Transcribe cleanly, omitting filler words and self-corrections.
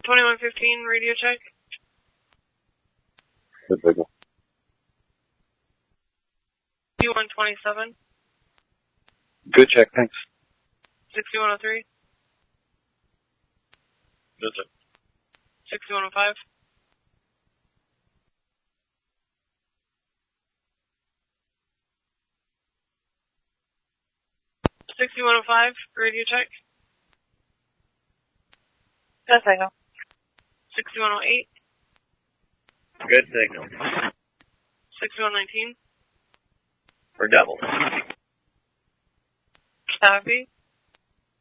2115, radio check. Good signal. Q127. Good check, thanks. 6103. Good check. 6105. 6105, radio check. Good signal. 6108. Good signal. 6119. For double. Copy.